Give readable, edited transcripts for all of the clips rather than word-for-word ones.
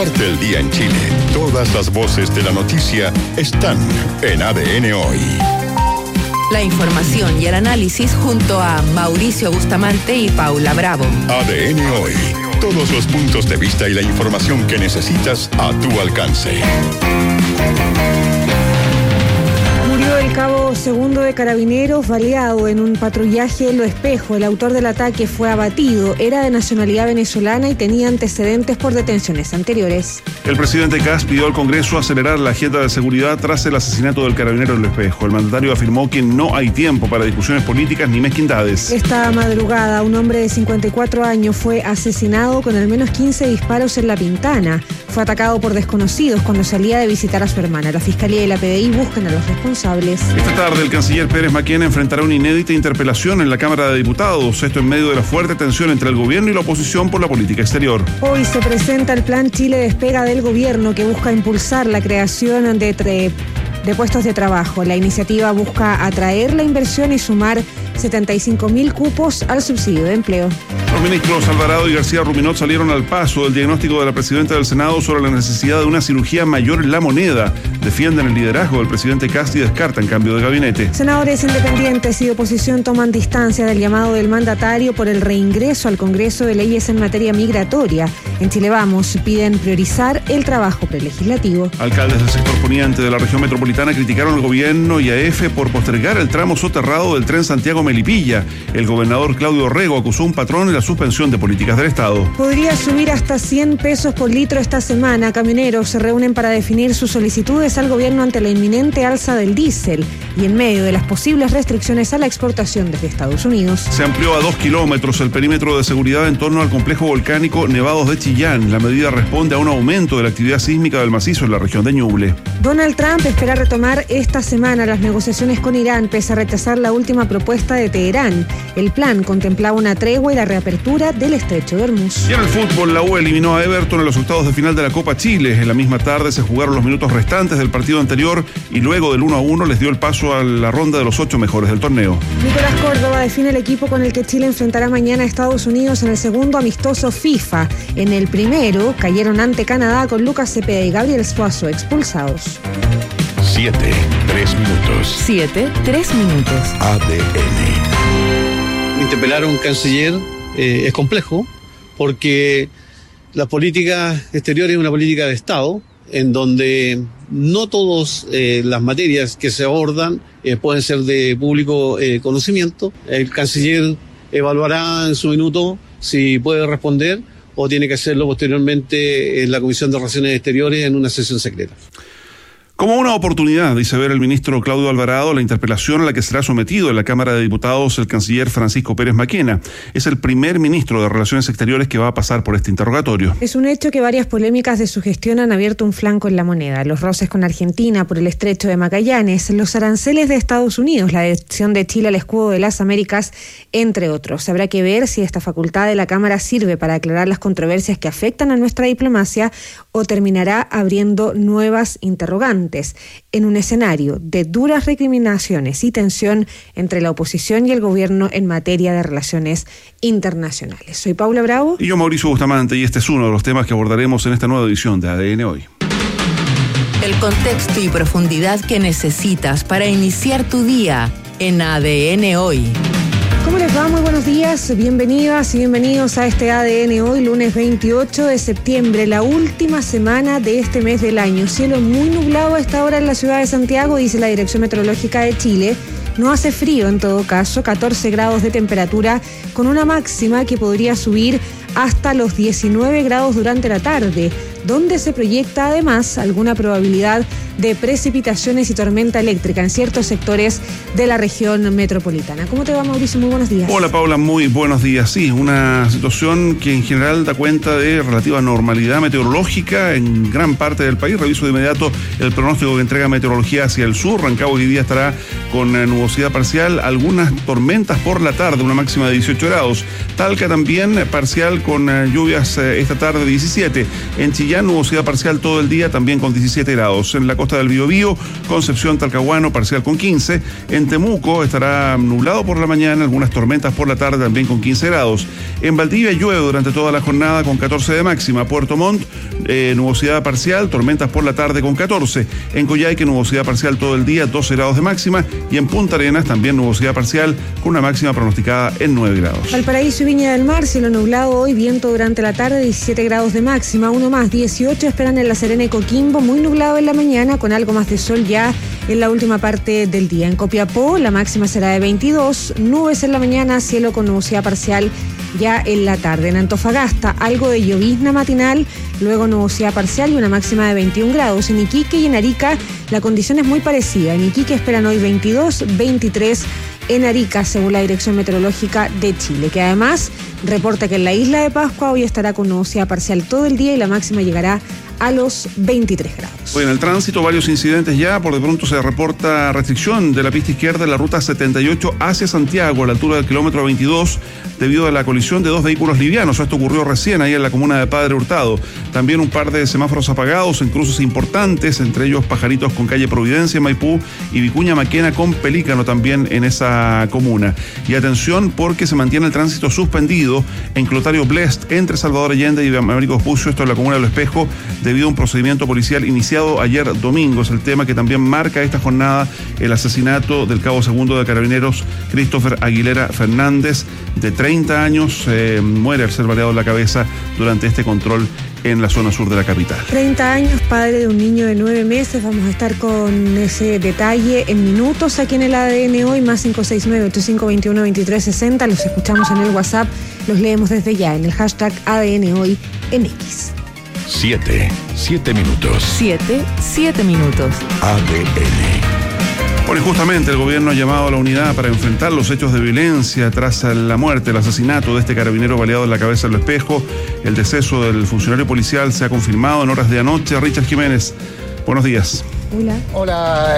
Parte el día en Chile. Todas las voces de la noticia están en ADN Hoy. La información y el análisis junto a Mauricio Bustamante y Paula Bravo. ADN Hoy. Todos los puntos de vista y la información que necesitas a tu alcance. Murió el cabo segundo de Carabineros baleado en un patrullaje en Lo Espejo. El autor del ataque fue abatido. Era de nacionalidad venezolana y tenía antecedentes por detenciones anteriores. El presidente Kast pidió al Congreso acelerar la agenda de seguridad tras el asesinato del carabinero en Lo Espejo. El mandatario afirmó que no hay tiempo para discusiones políticas ni mezquindades. Esta madrugada, un hombre de 54 años fue asesinado con al menos 15 disparos en La Pintana. Fue atacado por desconocidos cuando salía de visitar a su hermana. La Fiscalía y la PDI buscan a los responsables. Esta tarde, el canciller Pérez Maquena enfrentará una inédita interpelación en la Cámara de Diputados. Esto en medio de la fuerte tensión entre el gobierno y la oposición por la política exterior. Hoy se presenta el Plan Chile Despega del gobierno que busca impulsar la creación de puestos de trabajo. La iniciativa busca atraer la inversión y sumar 75.000 cupos al subsidio de empleo. Los ministros Alvarado y García Ruminot salieron al paso del diagnóstico de la presidenta del Senado sobre la necesidad de una cirugía mayor en la moneda. Defienden el liderazgo del presidente Kast y descartan cambio de gabinete. Senadores independientes y de oposición toman distancia del llamado del mandatario por el reingreso al Congreso de leyes en materia migratoria. En Chile Vamos piden priorizar el trabajo prelegislativo. Alcaldes del sector poniente de la región metropolitana criticaron al gobierno y a EFE por postergar el tramo soterrado del tren Santiago-Melipilla. El gobernador Claudio Rego acusó a un patrón en la suspensión de políticas del Estado. Podría subir hasta 100 pesos por litro esta semana. Camioneros se reúnen para definir sus solicitudes al gobierno ante la inminente alza del diésel y en medio de las posibles restricciones a la exportación desde Estados Unidos. Se amplió a 2 kilómetros el perímetro de seguridad en torno al complejo volcánico Nevados de Chillán. La medida responde a un aumento de la actividad sísmica del macizo en la región de Ñuble. Donald Trump espera retomar esta semana las negociaciones con Irán pese a rechazar la última propuesta de Teherán. El plan contemplaba una tregua y la reapertura del estrecho de Hormuz. Y en el fútbol, la U eliminó a Everton en los octavos de final de la Copa Chile. En la misma tarde se jugaron los minutos restantes del partido anterior y luego del 1-1 les dio el paso a la ronda de los 8 mejores del torneo. Nicolás Córdoba define el equipo con el que Chile enfrentará mañana a Estados Unidos en el segundo amistoso FIFA. En el primero cayeron ante Canadá con Lucas Cepeda y Gabriel Suazo expulsados. 7, 3 minutos. 7, 3 minutos. ADN. Interpelar a un canciller es complejo porque la política exterior es una política de Estado en donde no todas las materias que se abordan pueden ser de público conocimiento. El canciller evaluará en su minuto si puede responder o tiene que hacerlo posteriormente en la Comisión de Relaciones Exteriores en una sesión secreta. Como una oportunidad, dice ver el ministro Claudio Alvarado, la interpelación a la que será sometido en la Cámara de Diputados el canciller Francisco Pérez Maquena. Es el primer ministro de Relaciones Exteriores que va a pasar por este interrogatorio. Es un hecho que varias polémicas de su gestión han abierto un flanco en la moneda. Los roces con Argentina por el estrecho de Magallanes, los aranceles de Estados Unidos, la adhesión de Chile al escudo de las Américas, entre otros. Habrá que ver si esta facultad de la Cámara sirve para aclarar las controversias que afectan a nuestra diplomacia o terminará abriendo nuevas interrogantes en un escenario de duras recriminaciones y tensión entre la oposición y el gobierno en materia de relaciones internacionales. Soy Paula Bravo. Y yo, Mauricio Bustamante, y este es uno de los temas que abordaremos en esta nueva edición de ADN Hoy. El contexto y profundidad que necesitas para iniciar tu día en ADN Hoy. ¿Cómo les va? Muy buenos días, bienvenidas y bienvenidos a este ADN Hoy, lunes 28 de septiembre, la última semana de este mes del año. Cielo muy nublado a esta hora en la ciudad de Santiago, dice la Dirección Meteorológica de Chile. No hace frío en todo caso, 14 grados de temperatura con una máxima que podría subir hasta los 19 grados durante la tarde, donde se proyecta además alguna probabilidad de precipitaciones y tormenta eléctrica en ciertos sectores de la región metropolitana. ¿Cómo te va, Mauricio? Muy buenos días. Hola, Paula, muy buenos días. Sí, una situación que en general da cuenta de relativa normalidad meteorológica en gran parte del país. Reviso de inmediato el pronóstico que entrega Meteorología hacia el sur. Rancagua hoy día estará con nubosidad parcial, algunas tormentas por la tarde, una máxima de 18 grados. Talca también parcial parcial con lluvias esta tarde 17. En Chillán, nubosidad parcial todo el día, también con 17 grados. En la costa del Biobío, Concepción, Talcahuano, parcial con 15. En Temuco estará nublado por la mañana, algunas tormentas por la tarde, también con 15 grados. En Valdivia llueve durante toda la jornada con 14 de máxima. Puerto Montt, nubosidad parcial, tormentas por la tarde con 14. En Coyhaique, nubosidad parcial todo el día, 12 grados de máxima. Y en Punta Arenas también nubosidad parcial con una máxima pronosticada en 9 grados. Valparaíso y Viña del Mar, cielo nublado hoy, viento durante la tarde, 17 grados de máxima. Uno más, 18 esperan en La Serena y Coquimbo, muy nublado en la mañana con algo más de sol ya en la última parte del día. En Copiapó la máxima será de 22, nubes en la mañana, cielo con nubosidad parcial ya en la tarde. En Antofagasta, algo de llovizna matinal, luego nubosidad parcial y una máxima de 21 grados. En Iquique y en Arica la condición es muy parecida. En Iquique esperan hoy 22, 23 en Arica, según la Dirección Meteorológica de Chile, que además reporta que en la isla de Pascua hoy estará con nubosidad parcial todo el día y la máxima llegará a los 23 grados. Hoy en el tránsito varios incidentes ya, por de pronto se reporta restricción de la pista izquierda en la ruta 78 hacia Santiago, a la altura del kilómetro 22, debido a la colisión de dos vehículos livianos. Esto ocurrió recién ahí en la comuna de Padre Hurtado. También un par de semáforos apagados en cruces importantes, entre ellos Pajaritos con calle Providencia en Maipú y Vicuña Maquena con Pelícano también en esa comuna. Y atención porque se mantiene el tránsito suspendido en Clotario Blest entre Salvador Allende y Américo Vespucio, esto en la comuna de Lo Espejo, debido a un procedimiento policial iniciado ayer domingo. Es el tema que también marca esta jornada, el asesinato del cabo segundo de Carabineros Christopher Aguilera Fernández, de 30 años, muere al ser baleado en la cabeza durante este control en la zona sur de la capital. 30 años, padre de un niño de 9 meses. Vamos a estar con ese detalle en minutos aquí en el ADN hoy, más 569-8521-2360. Los escuchamos en el WhatsApp, los leemos desde ya en el hashtag ADN hoy en X. 7 minutos. 7 minutos. ADN. Bueno, y justamente el gobierno ha llamado a la unidad para enfrentar los hechos de violencia tras la muerte, el asesinato de este carabinero baleado en la cabeza en Lo Espejo. El deceso del funcionario policial se ha confirmado en horas de anoche. Richard Jiménez, buenos días. Hola,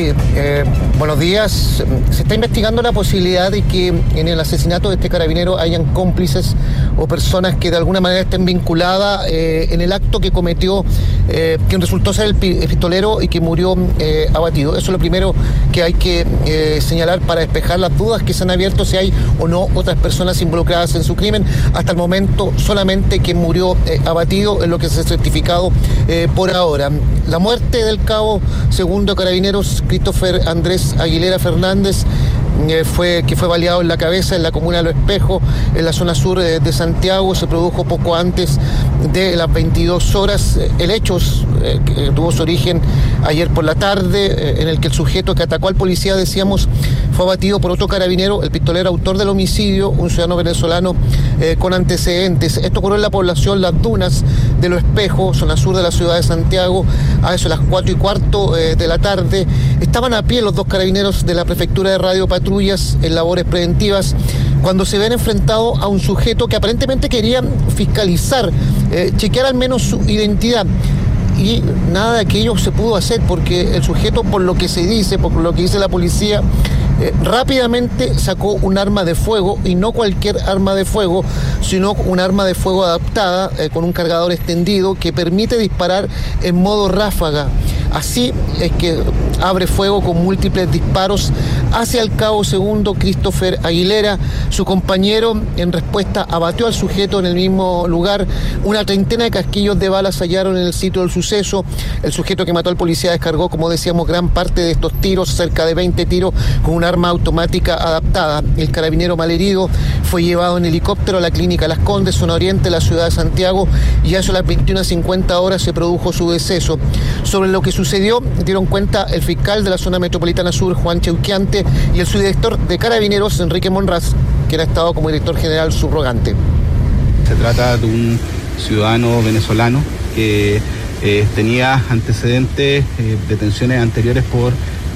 buenos días. Se está investigando la posibilidad de que en el asesinato de este carabinero hayan cómplices o personas que de alguna manera estén vinculadas en el acto que cometió, quien resultó ser el pistolero y que murió abatido. Eso es lo primero que hay que señalar para despejar las dudas que se han abierto, si hay o no otras personas involucradas en su crimen. Hasta el momento solamente quien murió abatido es lo que se ha certificado por ahora. La muerte del cabo segundo Carabineros Christopher Andrés Aguilera Fernández, que fue baleado en la cabeza en la comuna de Lo Espejo, en la zona sur de Santiago, se produjo poco antes de las 22 horas. El hecho que tuvo su origen ayer por la tarde, en el que el sujeto que atacó al policía, decíamos, fue abatido por otro carabinero, el pistolero autor del homicidio, un ciudadano venezolano con antecedentes. Esto ocurrió en la población Las Dunas de Lo Espejo, zona sur de la ciudad de Santiago, a eso las 4:15 de la tarde. Estaban a pie los dos carabineros de la prefectura de Radio Patrullas en labores preventivas cuando se ven enfrentados a un sujeto que aparentemente quería fiscalizar, chequear al menos su identidad. Y nada de aquello se pudo hacer porque el sujeto, por lo que se dice, por lo que dice la policía, rápidamente sacó un arma de fuego, y no cualquier arma de fuego, sino un arma de fuego adaptada con un cargador extendido que permite disparar en modo ráfaga. Así es que abre fuego con múltiples disparos hacia el cabo segundo Christopher Aguilera. Su compañero, en respuesta, abatió al sujeto en el mismo lugar. Una treintena de casquillos de balas hallaron en el sitio del suceso. El sujeto que mató al policía descargó, como decíamos, gran parte de estos tiros, cerca de 20 tiros, con un arma automática adaptada. El carabinero malherido fue llevado en helicóptero a la clínica Las Condes, zona oriente de la ciudad de Santiago, y a eso a las 21:50 se produjo su deceso. Sobre lo que sucedió dieron cuenta el fiscal de la zona metropolitana sur, Juan Cheuquiante, y el subdirector de Carabineros, Enrique Monraz, quien ha estado como director general subrogante. Se trata de un ciudadano venezolano que tenía antecedentes, detenciones anteriores por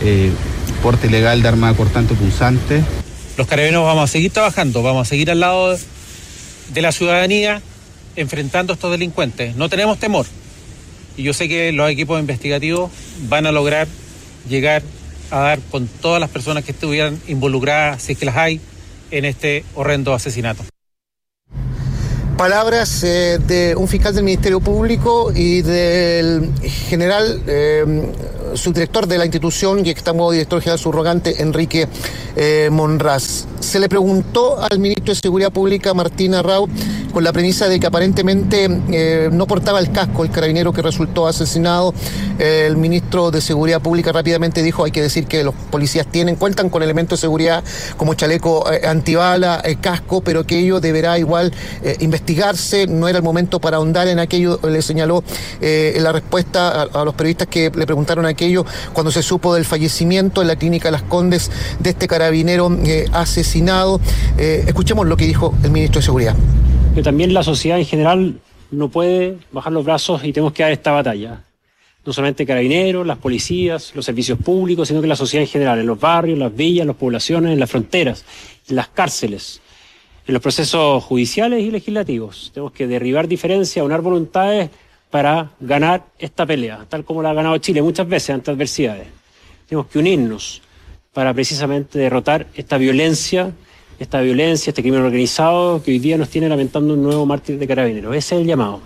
porte ilegal de arma cortante o punzante. Los carabineros vamos a seguir trabajando, vamos a seguir al lado de la ciudadanía enfrentando a estos delincuentes. No tenemos temor. Y yo sé que los equipos investigativos van a lograr llegar a dar con todas las personas que estuvieran involucradas, si es que las hay, en este horrendo asesinato. Palabras de un fiscal del Ministerio Público y del general subdirector de la institución y nuevo director general subrogante, Enrique Monraz. Se le preguntó al ministro de Seguridad Pública, Martín Arrau, con la premisa de que aparentemente no portaba el casco el carabinero que resultó asesinado. El ministro de Seguridad Pública rápidamente dijo: hay que decir que los policías cuentan con elementos de seguridad como chaleco antibala, casco, pero que ello deberá igual investigarse. No era el momento para ahondar en aquello, le señaló en la respuesta a los periodistas que le preguntaron aquello cuando se supo del fallecimiento en la clínica Las Condes de este carabinero asesinado. Escuchemos lo que dijo el ministro de Seguridad. Que también la sociedad en general no puede bajar los brazos y tenemos que dar esta batalla. No solamente carabineros, las policías, los servicios públicos, sino que la sociedad en general, en los barrios, las villas, las poblaciones, en las fronteras, en las cárceles, en los procesos judiciales y legislativos. Tenemos que derribar diferencias, aunar voluntades para ganar esta pelea, tal como la ha ganado Chile muchas veces ante adversidades. Tenemos que unirnos para precisamente derrotar esta violencia, este crimen organizado que hoy día nos tiene lamentando un nuevo mártir de carabineros. Ese es el llamado.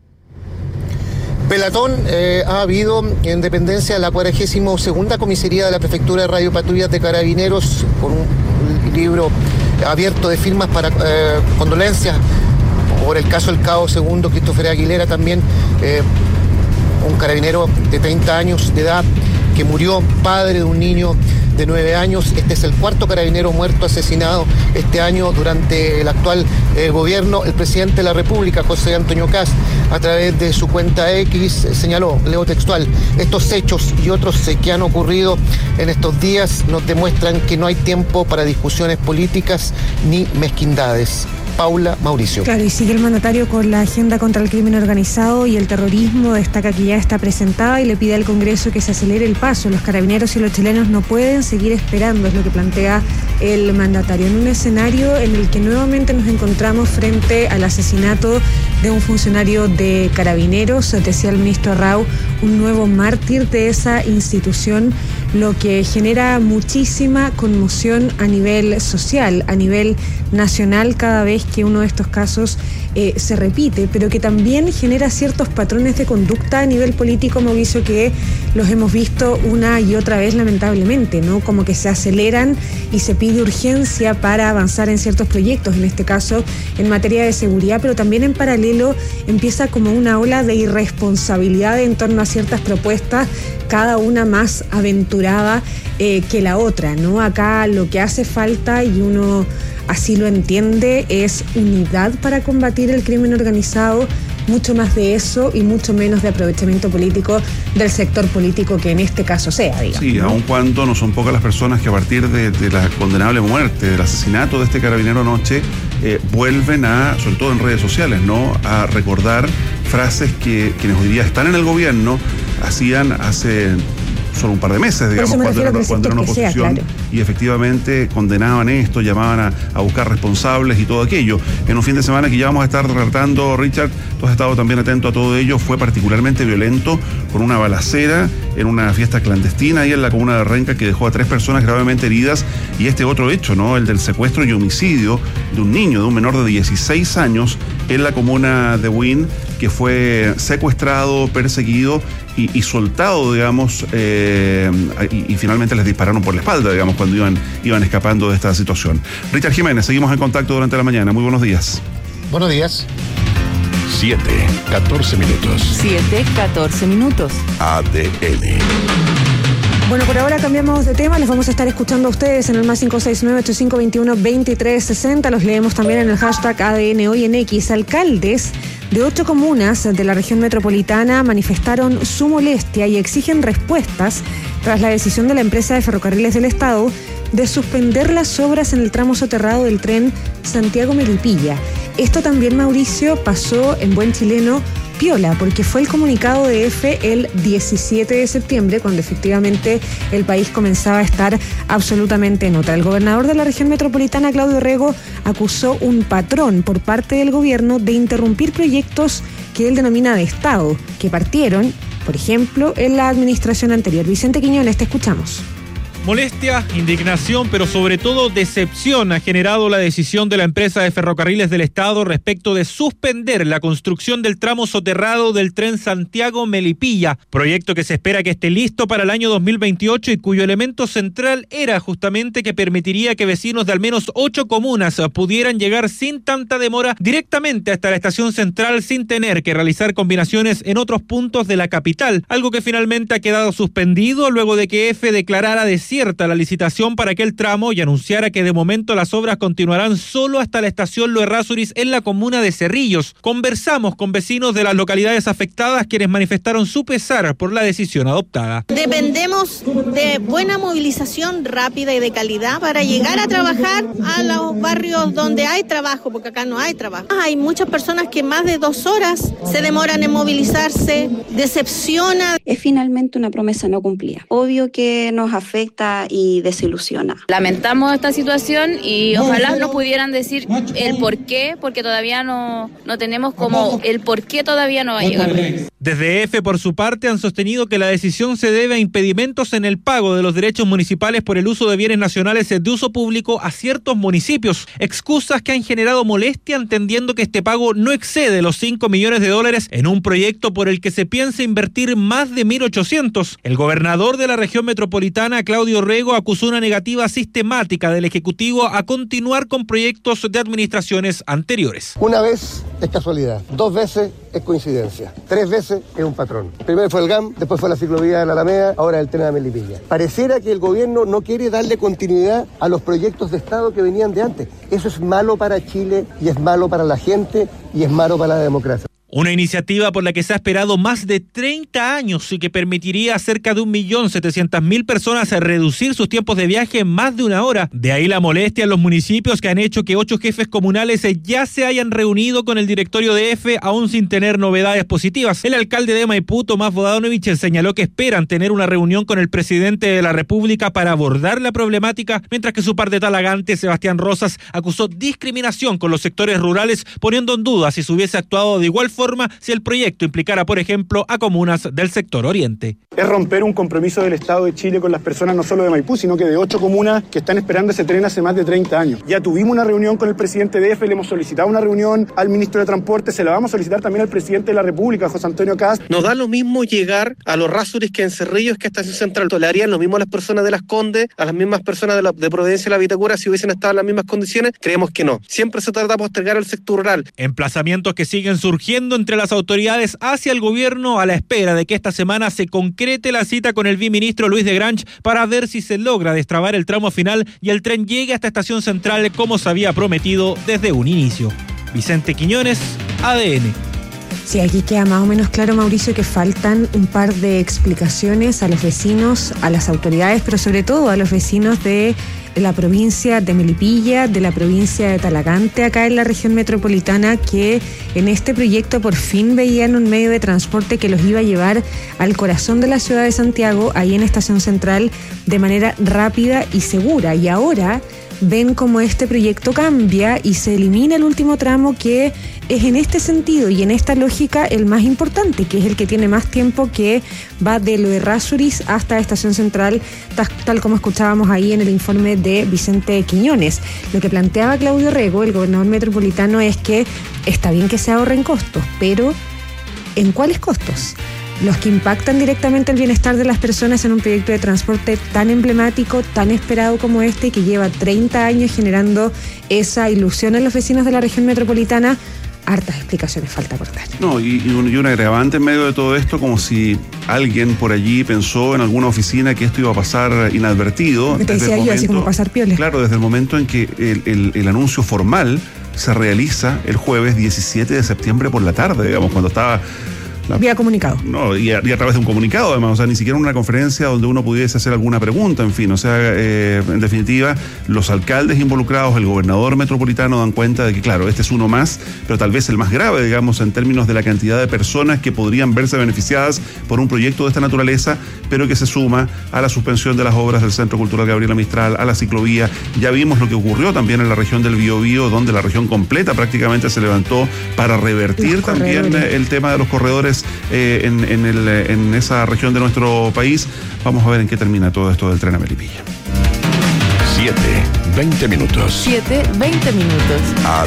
Pelatón ha habido en dependencia de la 42ª Comisaría de la Prefectura de Radio Patrullas de Carabineros, con un libro abierto de firmas para condolencias por el caso del cabo segundo Christopher Aguilera, también un carabinero de 30 años de edad que murió, padre de un niño de 9 años. Este es el cuarto carabinero muerto asesinado este año durante el actual gobierno. El presidente de la República, José Antonio Kast, a través de su cuenta X, señaló, leo textual: estos hechos y otros que han ocurrido en estos días nos demuestran que no hay tiempo para discusiones políticas ni mezquindades. Paula Mauricio. Claro, y sigue el mandatario con la agenda contra el crimen organizado y el terrorismo. Destaca que ya está presentada y le pide al Congreso que se acelere el paso. Los carabineros y los chilenos no pueden seguir esperando, es lo que plantea el mandatario, en un escenario en el que nuevamente nos encontramos frente al asesinato de un funcionario de carabineros. Decía el ministro Arrau, un nuevo mártir de esa institución, lo que genera muchísima conmoción a nivel social, a nivel nacional, cada vez que uno de estos casos se repite, pero que también genera ciertos patrones de conducta a nivel político, Mauricio, que los hemos visto una y otra vez lamentablemente, ¿no? Como que se aceleran y se pide urgencia para avanzar en ciertos proyectos, en este caso en materia de seguridad, pero también en paralelo empieza como una ola de irresponsabilidad en torno a ciertas propuestas, cada una más aventurada que la otra, ¿no? Acá lo que hace falta, y uno así lo entiende, es unidad para combatir el crimen organizado, mucho más de eso y mucho menos de aprovechamiento político del sector político que en este caso sea, digamos. Sí, ¿no? Aun cuando no son pocas las personas que a partir de la condenable muerte, del asesinato de este carabinero anoche, vuelven a, sobre todo en redes sociales, ¿no?, a recordar frases que quienes hoy día están en el gobierno hacían hace solo un par de meses, digamos, cuando era una oposición, claro. Y efectivamente condenaban esto, llamaban a buscar responsables y todo aquello. En un fin de semana que ya vamos a estar relatando, Richard, tú has estado también atento a todo ello, fue particularmente violento, con una balacera en una fiesta clandestina ahí en la comuna de Renca, que dejó a 3 personas gravemente heridas, y este otro hecho, ¿no?, el del secuestro y homicidio de un niño, de un menor de 16 años, en la comuna de Buin, que fue secuestrado, perseguido y soltado, digamos, y finalmente les dispararon por la espalda, digamos, cuando iban escapando de esta situación. Richard Jiménez, seguimos en contacto durante la mañana. Muy buenos días. Buenos días. 7:14 minutos. 7:14 minutos. ADN. Bueno, por ahora cambiamos de tema, les vamos a estar escuchando a ustedes en el más 569-8521-2360, los leemos también en el hashtag ADN Hoy en X. Alcaldes de 8 comunas de la región metropolitana manifestaron su molestia y exigen respuestas tras la decisión de la empresa de ferrocarriles del Estado de suspender las obras en el tramo soterrado del tren Santiago-Melipilla. Esto también, Mauricio, pasó en buen chileno piola, porque fue el comunicado de EFE el 17 de septiembre, cuando efectivamente el país comenzaba a estar absolutamente en otra. El gobernador de la región metropolitana, Claudio Rego, acusó un patrón por parte del gobierno de interrumpir proyectos que él denomina de Estado, que partieron, por ejemplo, en la administración anterior. Vicente Quiñones, te escuchamos. Molestia, indignación, pero sobre todo decepción ha generado la decisión de la empresa de ferrocarriles del Estado respecto de suspender la construcción del tramo soterrado del tren Santiago-Melipilla, proyecto que se espera que esté listo para el año 2028 y cuyo elemento central era justamente que permitiría que vecinos de al menos 8 comunas pudieran llegar sin tanta demora directamente hasta la estación central sin tener que realizar combinaciones en otros puntos de la capital, algo que finalmente ha quedado suspendido luego de que EFE declarara desierta la licitación para aquel tramo y anunciara que de momento las obras continuarán solo hasta la estación Lo Errázuriz en la comuna de Cerrillos. Conversamos con vecinos de las localidades afectadas quienes manifestaron su pesar por la decisión adoptada. Dependemos de buena movilización rápida y de calidad para llegar a trabajar a los barrios donde hay trabajo, porque acá no hay trabajo. Hay muchas personas que más de 2 horas se demoran en movilizarse, decepciona. Es finalmente una promesa no cumplida. Obvio que nos afecta y desilusiona. Lamentamos esta situación y ojalá nos pudieran decir el por qué, porque todavía no tenemos como el por qué todavía no va a llegar. Desde EFE, por su parte, han sostenido que la decisión se debe a impedimentos en el pago de los derechos municipales por el uso de bienes nacionales de uso público a ciertos municipios. Excusas que han generado molestia, entendiendo que este pago no excede los $5 millones en un proyecto por el que se piensa invertir más de 1.800. El gobernador de la región metropolitana, Claudio Rego, acusó una negativa sistemática del Ejecutivo a continuar con proyectos de administraciones anteriores. Una vez es casualidad, 2 veces es coincidencia, 3 veces es un patrón. Primero fue el GAM, después fue la ciclovía de la Alameda, ahora el tren de Melipilla. Pareciera que el gobierno no quiere darle continuidad a los proyectos de Estado que venían de antes. Eso es malo para Chile y es malo para la gente y es malo para la democracia. Una iniciativa por la que se ha esperado más de 30 años y que permitiría a cerca de 1.700.000 personas reducir sus tiempos de viaje en más de 1 hora. De ahí la molestia en los municipios que han hecho que 8 jefes comunales ya se hayan reunido con el directorio de EFE aún sin tener novedades positivas. El alcalde de Maipú, Tomás Bodanovich, señaló que esperan tener una reunión con el presidente de la República para abordar la problemática, mientras que su par de Talagante, Sebastián Rosas, acusó discriminación con los sectores rurales, poniendo en duda si se hubiese actuado de igual forma si el proyecto implicara, por ejemplo, a comunas del sector oriente. Es romper un compromiso del Estado de Chile con las personas no solo de Maipú, sino que de 8 comunas que están esperando ese tren hace más de 30 años. Ya tuvimos una reunión con el presidente de EFE, le hemos solicitado una reunión al ministro de Transporte, se la vamos a solicitar también al presidente de la República, José Antonio Kast. Nos da lo mismo llegar a Los Errázuriz que en Cerrillos, que a Estación Central. Le harían lo mismo a las personas de Las Condes, a las mismas personas de Providencia y La Vitacura si hubiesen estado en las mismas condiciones. Creemos que no. Siempre se trata de postergar al sector rural. Emplazamientos que siguen surgiendo entre las autoridades hacia el gobierno a la espera de que esta semana se concrete la cita con el viceministro Luis de Grange para ver si se logra destrabar el tramo final y el tren llegue hasta Estación Central como se había prometido desde un inicio. Vicente Quiñones, ADN. Sí, aquí queda más o menos claro, Mauricio, que faltan un par de explicaciones a los vecinos, a las autoridades, pero sobre todo a los vecinos de la provincia de Melipilla, de la provincia de Talagante, acá en la región metropolitana, que en este proyecto por fin veían un medio de transporte que los iba a llevar al corazón de la ciudad de Santiago, ahí en Estación Central, de manera rápida y segura. Y ahora ven cómo este proyecto cambia y se elimina el último tramo, que es en este sentido y en esta lógica el más importante, que es el que tiene más tiempo, que va de Lo Errázuriz hasta Estación Central, tal como escuchábamos ahí en el informe de Vicente Quiñones. Lo que planteaba Claudio Rego, el gobernador metropolitano, es que está bien que se ahorren costos, pero ¿en cuáles costos? Los que impactan directamente el bienestar de las personas en un proyecto de transporte tan emblemático, tan esperado como este, que lleva 30 años generando esa ilusión en los vecinos de la región metropolitana. Hartas explicaciones falta por dar. No, y un agravante en medio de todo esto, como si alguien por allí pensó en alguna oficina que esto iba a pasar inadvertido. Te decía yo, así como pasar piola. Claro, desde el momento en que el anuncio formal se realiza el jueves 17 de septiembre por la tarde, digamos, cuando estaba... Vía comunicado. No, y a través de un comunicado, además, o sea, ni siquiera una conferencia donde uno pudiese hacer alguna pregunta, en fin, o sea, en definitiva, los alcaldes involucrados, el gobernador metropolitano dan cuenta de que, claro, este es uno más, pero tal vez el más grave, digamos, en términos de la cantidad de personas que podrían verse beneficiadas por un proyecto de esta naturaleza, pero que se suma a la suspensión de las obras del Centro Cultural Gabriela Mistral, a la ciclovía. Ya vimos lo que ocurrió también en la región del Biobío, donde la región completa prácticamente se levantó para revertir también el tema de los corredores trabajadores en esa región de nuestro país. Vamos a ver en qué termina todo esto del tren a Melipilla. 7:20 minutos. 7:20 minutos.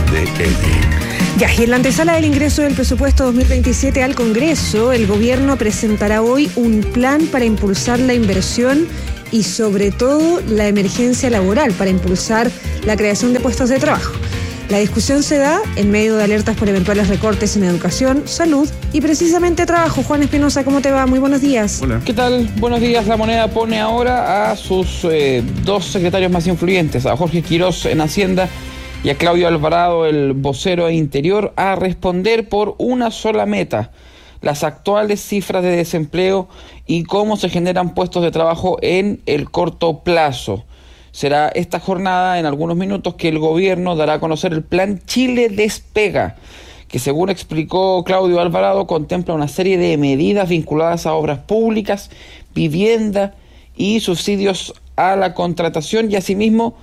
ADN. Ya, y en la antesala del ingreso del presupuesto 2027 al Congreso, el gobierno presentará hoy un plan para impulsar la inversión y sobre todo la emergencia laboral, para impulsar la creación de puestos de trabajo. La discusión se da en medio de alertas por eventuales recortes en educación, salud y precisamente trabajo. Juan Espinosa, ¿cómo te va? Muy buenos días. Hola. ¿Qué tal? Buenos días. La Moneda pone ahora a sus dos secretarios más influyentes, a Jorge Quirós en Hacienda y a Claudio Alvarado, el vocero de Interior, a responder por una sola meta: las actuales cifras de desempleo y cómo se generan puestos de trabajo en el corto plazo. Será esta jornada, en algunos minutos, que el gobierno dará a conocer el plan Chile Despega, que, según explicó Claudio Alvarado, contempla una serie de medidas vinculadas a obras públicas, vivienda y subsidios a la contratación, y asimismo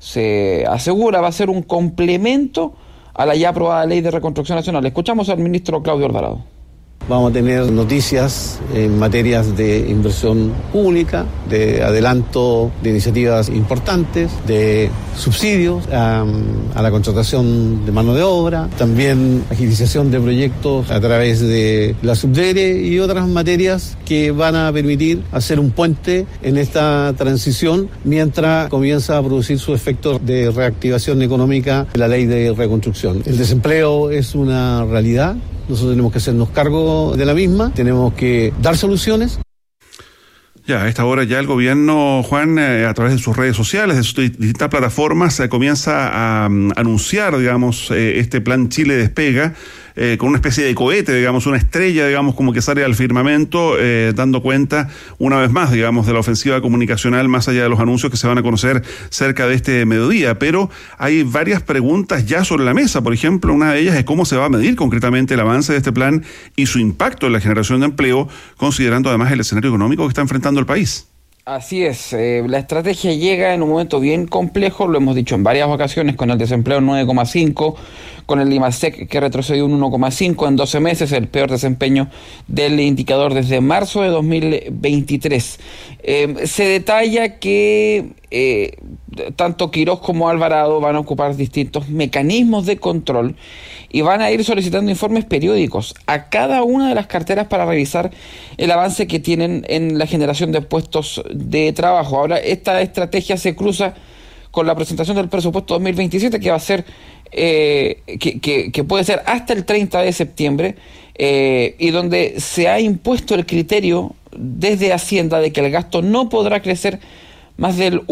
se asegura va a ser un complemento a la ya aprobada Ley de Reconstrucción Nacional. Escuchamos al ministro Claudio Alvarado. Vamos a tener noticias en materias de inversión pública, de adelanto de iniciativas importantes, de subsidios a la contratación de mano de obra, también agilización de proyectos a través de la Subdere y otras materias que van a permitir hacer un puente en esta transición mientras comienza a producir su efecto de reactivación económica de la Ley de Reconstrucción. El desempleo es una realidad. Nosotros tenemos que hacernos cargo de la misma, tenemos que dar soluciones. Ya, a esta hora ya el gobierno, Juan, a través de sus redes sociales, de sus distintas plataformas, comienza a anunciar, digamos, este plan Chile Despega, con una especie de cohete, digamos, una estrella, digamos, como que sale al firmamento, dando cuenta, una vez más, digamos, de la ofensiva comunicacional, más allá de los anuncios que se van a conocer cerca de este mediodía. Pero hay varias preguntas ya sobre la mesa. Por ejemplo, una de ellas es cómo se va a medir concretamente el avance de este plan y su impacto en la generación de empleo, considerando además el escenario económico que está enfrentando el país. Así es, la estrategia llega en un momento bien complejo, lo hemos dicho en varias ocasiones, con el desempleo en 9,5, con el IMASEC que retrocedió un 1,5 en 12 meses, el peor desempeño del indicador desde marzo de 2023. Se detalla que tanto Quirós como Alvarado van a ocupar distintos mecanismos de control y van a ir solicitando informes periódicos a cada una de las carteras para revisar el avance que tienen en la generación de puestos de trabajo. Ahora, esta estrategia se cruza con la presentación del presupuesto 2027, que va a ser que puede ser hasta el 30 de septiembre, y donde se ha impuesto el criterio desde Hacienda de que el gasto no podrá crecer más del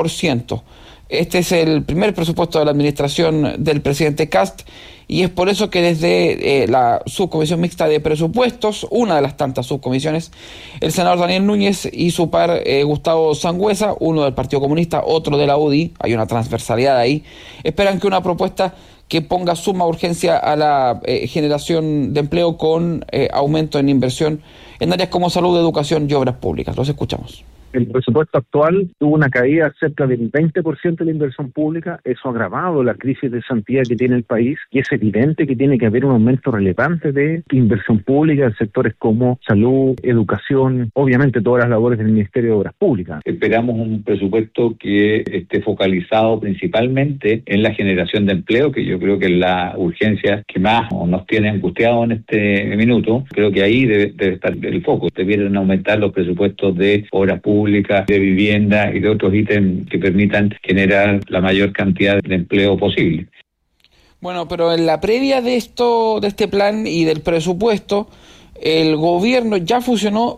1%. Este es el primer presupuesto de la administración del presidente Kast, y es por eso que desde la subcomisión mixta de presupuestos, una de las tantas subcomisiones, el senador Daniel Núñez y su par Gustavo Sangüesa, uno del Partido Comunista, otro de la UDI, hay una transversalidad ahí, esperan que una propuesta que ponga suma urgencia a la generación de empleo con aumento en inversión en áreas como salud, educación y obras públicas. Los escuchamos. El presupuesto actual tuvo una caída cerca del 20% de la inversión pública. Eso ha agravado la crisis de cesantía que tiene el país, y es evidente que tiene que haber un aumento relevante de inversión pública en sectores como salud, educación, obviamente todas las labores del Ministerio de Obras Públicas. Esperamos un presupuesto que esté focalizado principalmente en la generación de empleo, que yo creo que es la urgencia que más nos tiene angustiados en este minuto. Creo que ahí debe estar el foco. Debieran aumentar los presupuestos de obras públicas, de vivienda y de otros ítems que permitan generar la mayor cantidad de empleo posible. Bueno, pero en la previa de este plan y del presupuesto, el gobierno ya fusionó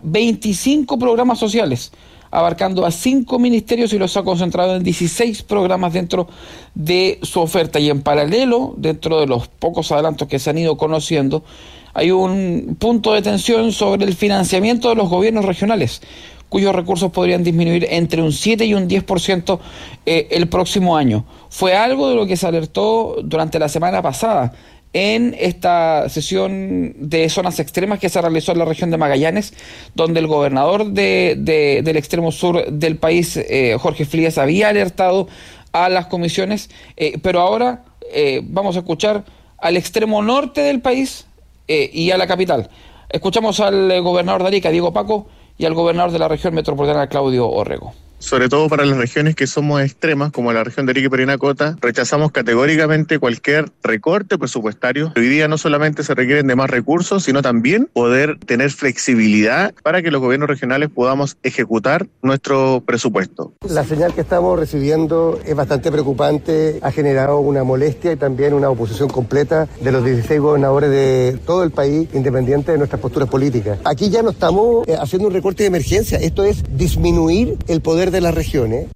25 programas sociales, abarcando a 5 ministerios, y los ha concentrado en 16 programas dentro de su oferta. Y en paralelo, dentro de los pocos adelantos que se han ido conociendo, hay un punto de tensión sobre el financiamiento de los gobiernos regionales, cuyos recursos podrían disminuir entre un 7 y un 10% el próximo año. Fue algo de lo que se alertó durante la semana pasada en esta sesión de zonas extremas que se realizó en la región de Magallanes, donde el gobernador del extremo sur del país, Jorge Frías, había alertado a las comisiones, pero ahora vamos a escuchar al extremo norte del país y a la capital. Escuchamos al gobernador de Arica, Diego Paco, y al gobernador de la región metropolitana, Claudio Orrego. Sobre todo para las regiones que somos extremas, como la región de Arica y Parinacota, rechazamos categóricamente cualquier recorte presupuestario. Hoy día no solamente se requieren de más recursos, sino también poder tener flexibilidad para que los gobiernos regionales podamos ejecutar nuestro presupuesto. La señal que estamos recibiendo es bastante preocupante, ha generado una molestia y también una oposición completa de los 16 gobernadores de todo el país, independiente de nuestras posturas políticas. Aquí ya no estamos haciendo un recorte de emergencia, esto es disminuir el poder de las regiones.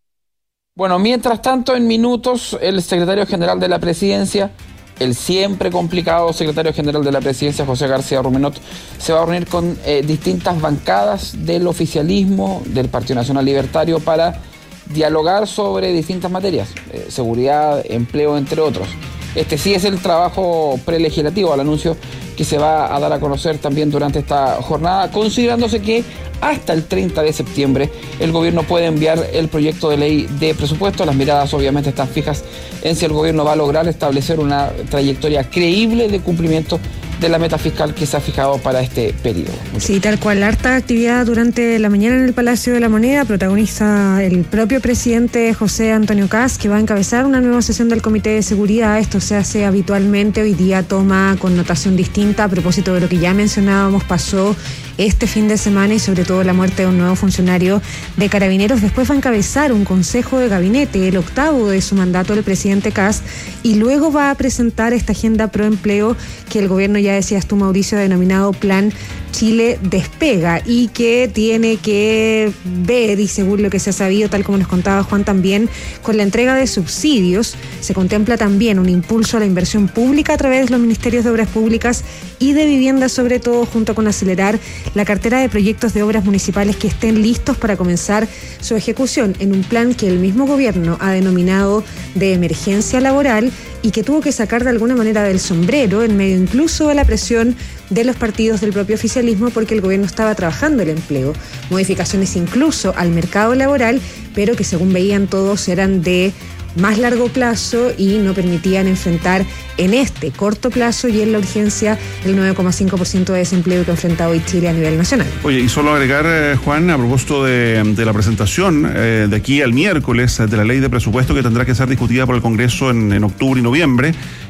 Bueno, mientras tanto, en minutos, el secretario general de la presidencia, el siempre complicado secretario general de la presidencia, José García Rumenot, se va a reunir con distintas bancadas del oficialismo, del Partido Nacional Libertario, para dialogar sobre distintas materias, seguridad, empleo, entre otros. Este sí es el trabajo prelegislativo, al anuncio que se va a dar a conocer también durante esta jornada, considerándose que hasta el 30 de septiembre el gobierno puede enviar el proyecto de ley de presupuesto. Las miradas obviamente están fijas en si el gobierno va a lograr establecer una trayectoria creíble de cumplimiento de la meta fiscal que se ha fijado para este periodo. Sí, tal cual, harta actividad durante la mañana en el Palacio de la Moneda. Protagoniza el propio presidente José Antonio Kast, que va a encabezar una nueva sesión del Comité de Seguridad. Esto se hace habitualmente, hoy día toma connotación distinta a propósito de lo que ya mencionábamos, pasó este fin de semana y sobre todo la muerte de un nuevo funcionario de Carabineros. Después va a encabezar un consejo de gabinete, el 8º de su mandato del presidente Kast, y luego va a presentar esta agenda pro empleo que el gobierno, ya decías tú, Mauricio, ha denominado Plan Chile Despega, y que tiene que ver, y según lo que se ha sabido, tal como nos contaba Juan también, con la entrega de subsidios. Se contempla también un impulso a la inversión pública a través de los ministerios de Obras Públicas y de Vivienda, sobre todo, junto con acelerar la cartera de proyectos de obras municipales que estén listos para comenzar su ejecución, en un plan que el mismo gobierno ha denominado de emergencia laboral y que tuvo que sacar de alguna manera del sombrero, en medio incluso de la presión de los partidos del propio oficialismo, porque el gobierno estaba trabajando el empleo, modificaciones incluso al mercado laboral, pero que según veían todos eran de más largo plazo y no permitían enfrentar en este corto plazo y en la urgencia el 9,5% de desempleo que ha enfrentado hoy Chile a nivel nacional. Oye, y solo agregar, Juan, a propósito de la presentación de aquí al miércoles de la ley de presupuesto que tendrá que ser discutida por el Congreso en octubre y noviembre,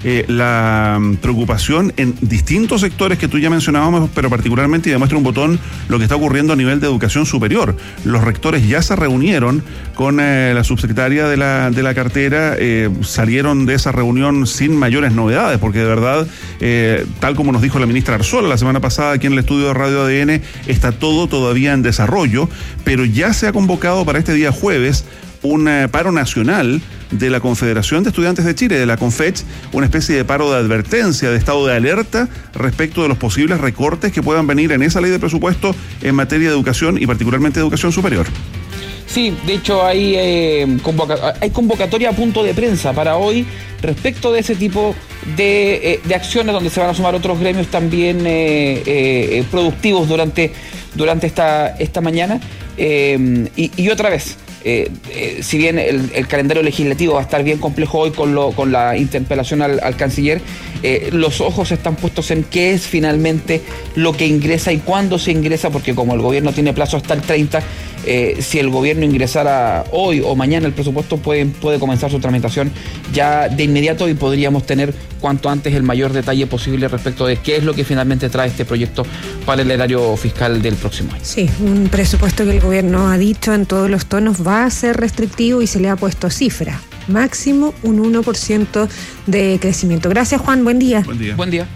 la preocupación en distintos sectores que tú ya mencionábamos, pero particularmente, y demuestra un botón, lo que está ocurriendo a nivel de educación superior. Los rectores ya se reunieron con la subsecretaria de la cartera, salieron de esa reunión sin mayores novedades, porque de verdad, tal como nos dijo la ministra Arzola la semana pasada aquí en el estudio de Radio ADN, está todo todavía en desarrollo, pero ya se ha convocado para este día jueves un paro nacional de la Confederación de Estudiantes de Chile, de la CONFECH, una especie de paro de advertencia, de estado de alerta respecto de los posibles recortes que puedan venir en esa ley de presupuesto en materia de educación y particularmente de educación superior. Sí, de hecho hay convocatoria a punto de prensa para hoy respecto de ese tipo de acciones, donde se van a sumar otros gremios también productivos durante esta mañana. Y otra vez, si bien el calendario legislativo va a estar bien complejo hoy con la interpelación al canciller, los ojos están puestos en qué es finalmente lo que ingresa y cuándo se ingresa, porque como el gobierno tiene plazo hasta el 30, si el gobierno ingresara hoy o mañana el presupuesto puede comenzar su tramitación ya de inmediato, y podríamos tener cuanto antes el mayor detalle posible respecto de qué es lo que finalmente trae este proyecto para el erario fiscal del próximo año. Sí, un presupuesto que el gobierno ha dicho en todos los tonos va a ser restrictivo y se le ha puesto cifra. Máximo un 1% de crecimiento. Gracias, Juan. Buen día. Buen día.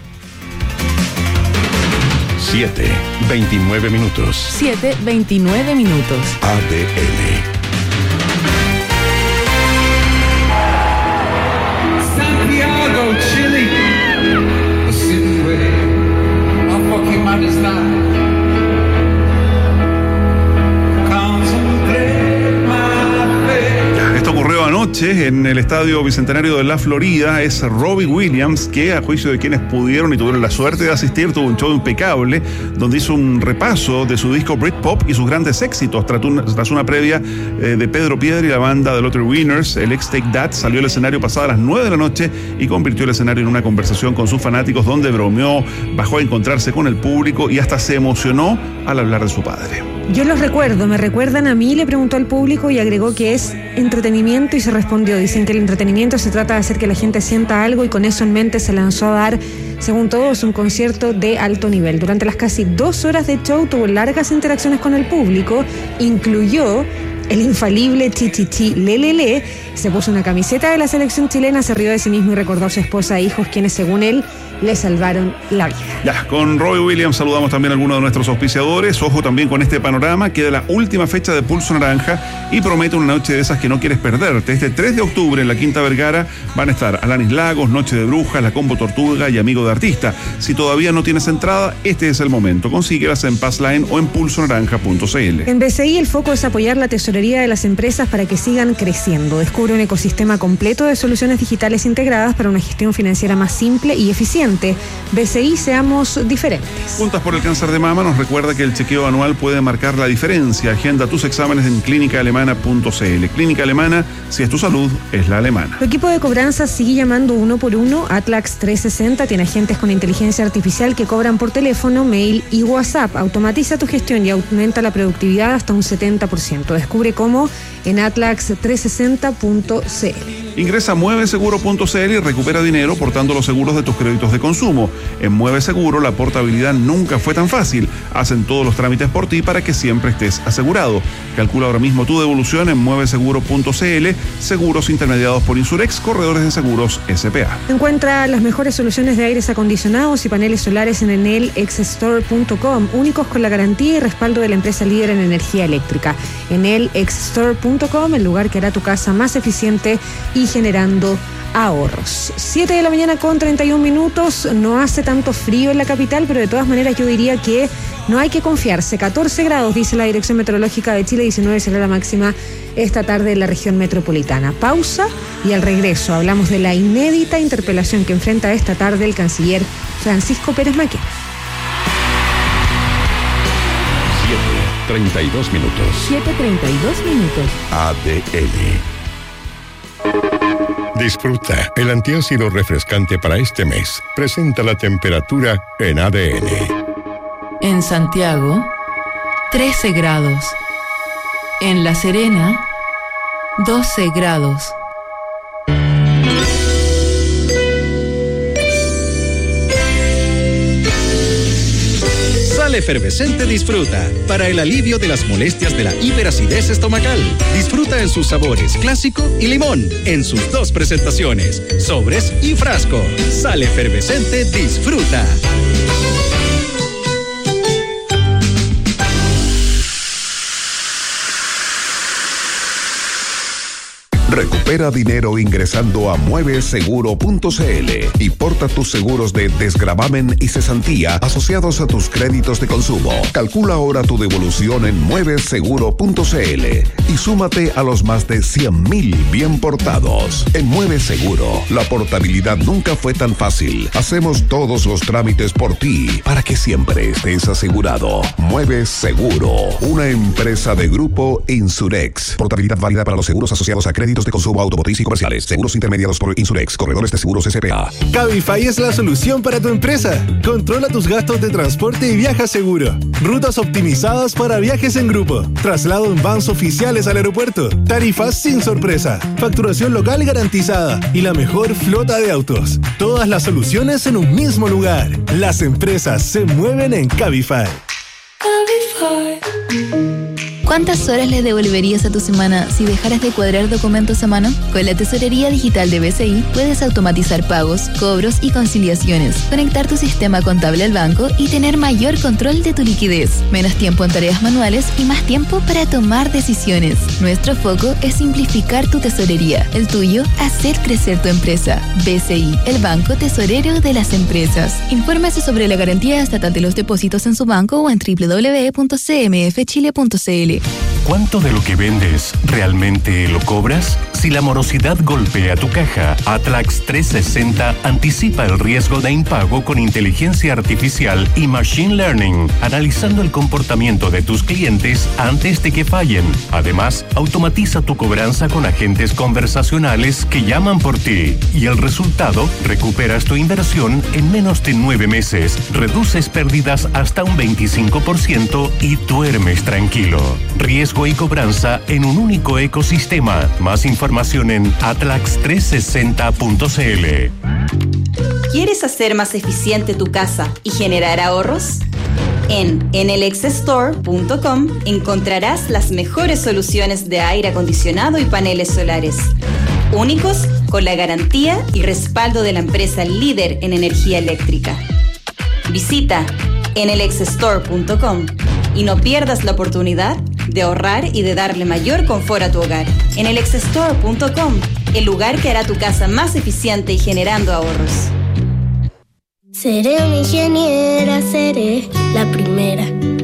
7:29 minutos. 7:29 minutos. ADN. Santiago, Chile. The city where our fucking mind is not. Esto ocurrió anoche noche en el Estadio Bicentenario de la Florida es Robbie Williams, que a juicio de quienes pudieron y tuvieron la suerte de asistir, tuvo un show impecable donde hizo un repaso de su disco Britpop y sus grandes éxitos. Tras una previa de Pedro Piedra y la banda The Lottery Winners, el ex Take That salió al escenario pasada a las 9 de la noche y convirtió el escenario en una conversación con sus fanáticos donde bromeó, bajó a encontrarse con el público y hasta se emocionó al hablar de su padre. Yo los recuerdo, ¿me recuerdan a mí?, le preguntó al público y agregó que es entretenimiento y se respondió. Dicen que el entretenimiento se trata de hacer que la gente sienta algo y con eso en mente se lanzó a dar, según todos, un concierto de alto nivel. Durante las casi 2 horas de show tuvo largas interacciones con el público, incluyó el infalible Chichichi Lelele, se puso una camiseta de la selección chilena, se rió de sí mismo y recordó a su esposa e hijos, quienes según él le salvaron la vida. Ya, con Robbie Williams saludamos también a algunos de nuestros auspiciadores. Ojo también con este panorama, queda la última fecha de Pulso Naranja y promete una noche de esas que no quieres perderte. Este 3 de octubre en la Quinta Vergara van a estar Alanis Lagos, Noche de Brujas, La Combo Tortuga y Amigo de Artista. Si todavía no tienes entrada, este es el momento. Consíguelas en Passline o en pulsonaranja.cl. En BCI el foco es apoyar la tesorería de las empresas para que sigan creciendo. Descubre un ecosistema completo de soluciones digitales integradas para una gestión financiera más simple y eficiente. BCI, seamos diferentes. Juntas por el Cáncer de Mama nos recuerda que el chequeo anual puede marcar la diferencia. Agenda tus exámenes en clínicaalemana.cl. Clínica Alemana, si es tu salud, es la alemana. Tu equipo de cobranza sigue llamando uno por uno. Atlax 360 tiene agentes con inteligencia artificial que cobran por teléfono, mail y WhatsApp. Automatiza tu gestión y aumenta la productividad hasta un 70%. Descubre cómo en atlax360.cl. Ingresa a mueveseguro.cl y recupera dinero portando los seguros de tus créditos de consumo. En Mueve Seguro la portabilidad nunca fue tan fácil. Hacen todos los trámites por ti para que siempre estés asegurado. Calcula ahora mismo tu devolución en mueveseguro.cl. Seguros intermediados por Insurex, corredores de seguros SPA. Encuentra las mejores soluciones de aires acondicionados y paneles solares en enelxstore.com, únicos con la garantía y respaldo de la empresa líder en energía eléctrica. Enelxstore.com, el lugar que hará tu casa más eficiente y generando ahorros. 7 de la mañana con 31 minutos. No hace tanto frío en la capital, pero de todas maneras yo diría que no hay que confiarse. 14 grados dice la Dirección Meteorológica de Chile, 19 será la máxima esta tarde en la región metropolitana. Pausa y al regreso hablamos de la inédita interpelación que enfrenta esta tarde el canciller Francisco Pérez Maquena. 7:32 minutos. 7:32 minutos. ADN. Disfruta el antiácido refrescante para este mes. Presenta la temperatura en ADN. En Santiago, 13 grados. En La Serena, 12 grados. Sal Efervescente Disfruta, para el alivio de las molestias de la hiperacidez estomacal. Disfruta en sus sabores clásico y limón, en sus 2 presentaciones, sobres y frasco. Sal Efervescente Disfruta. Recupera dinero ingresando a mueveseguro.cl y porta tus seguros de desgravamen y cesantía asociados a tus créditos de consumo. Calcula ahora tu devolución en mueveseguro.cl y súmate a los más de 100,000 bien portados. En Mueve Seguro, la portabilidad nunca fue tan fácil. Hacemos todos los trámites por ti para que siempre estés asegurado. Mueve Seguro, una empresa de Grupo Insurex. Portabilidad válida para los seguros asociados a créditos de consumo automotriz y comerciales. Seguros intermediados por Insurex, corredores de seguros SPA. Cabify es la solución para tu empresa. Controla tus gastos de transporte y viaja seguro. Rutas optimizadas para viajes en grupo. Traslado en vans oficiales al aeropuerto. Tarifas sin sorpresa. Facturación local garantizada. Y la mejor flota de autos. Todas las soluciones en un mismo lugar. Las empresas se mueven en Cabify. ¿Cuántas horas le devolverías a tu semana si dejaras de cuadrar documentos a mano? Con la tesorería digital de BCI puedes automatizar pagos, cobros y conciliaciones, conectar tu sistema contable al banco y tener mayor control de tu liquidez. Menos tiempo en tareas manuales y más tiempo para tomar decisiones. Nuestro foco es simplificar tu tesorería. El tuyo, hacer crecer tu empresa. BCI, el banco tesorero de las empresas. Infórmese sobre la garantía estatal de los depósitos en su banco o en www.cmfchile.cl. ¿Cuánto de lo que vendes realmente lo cobras? Si la morosidad golpea tu caja, Atlax 360 anticipa el riesgo de impago con inteligencia artificial y machine learning, analizando el comportamiento de tus clientes antes de que fallen. Además, automatiza tu cobranza con agentes conversacionales que llaman por ti. Y el resultado, recuperas tu inversión en menos de 9 meses, reduces pérdidas hasta un 25% y duermes tranquilo. Riesgo y cobranza en un único ecosistema. Más información en atlax360.cl. ¿Quieres hacer más eficiente tu casa y generar ahorros? En enelxstore.com encontrarás las mejores soluciones de aire acondicionado y paneles solares, únicos con la garantía y respaldo de la empresa líder en energía eléctrica. Visita enelxstore.com y no pierdas la oportunidad de ahorrar y de darle mayor confort a tu hogar. enelxstore.com, el lugar que hará tu casa más eficiente y generando ahorros. Seré una ingeniera, seré la primera.